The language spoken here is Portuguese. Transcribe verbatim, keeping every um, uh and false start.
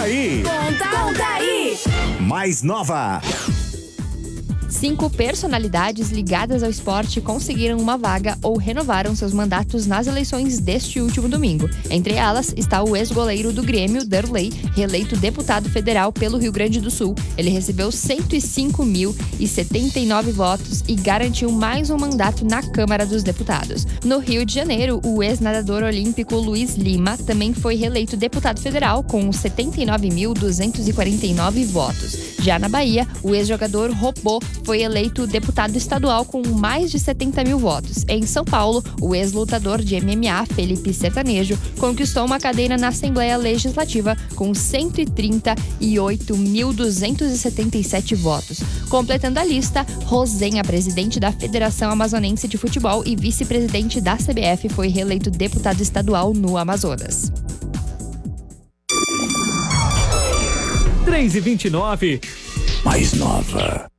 aí. Conta, conta aí. Mais nova. Cinco personalidades ligadas ao esporte conseguiram uma vaga ou renovaram seus mandatos nas eleições deste último domingo. Entre elas está o ex-goleiro do Grêmio, Derlei, reeleito deputado federal pelo Rio Grande do Sul. Ele recebeu cento e cinco mil e setenta e nove votos e garantiu mais um mandato na Câmara dos Deputados. No Rio de Janeiro, o ex-nadador olímpico Luiz Lima também foi reeleito deputado federal com setenta e nove mil duzentos e quarenta e nove votos. Já na Bahia, o ex-jogador Robô foi eleito deputado estadual com mais de setenta mil votos. Em São Paulo, o ex-lutador de M M A, Felipe Sertanejo, conquistou uma cadeira na Assembleia Legislativa com cento e trinta e oito mil duzentos e setenta e sete votos. Completando a lista, Rosenha, presidente da Federação Amazonense de Futebol e vice-presidente da C B F, foi reeleito deputado estadual no Amazonas. três e vinte e nove. Mais nova.